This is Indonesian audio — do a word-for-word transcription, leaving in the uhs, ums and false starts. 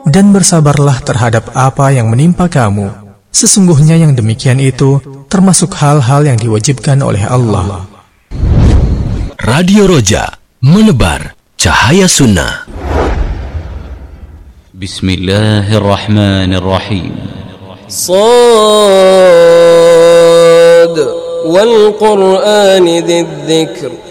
dan bersabarlah terhadap apa yang menimpa kamu. Sesungguhnya yang demikian itu termasuk hal-hal yang diwajibkan oleh Allah. Radio Roja, menebar cahaya sunnah. Bismillahirrahmanirrahim. Shad wal Qur'ani dzikr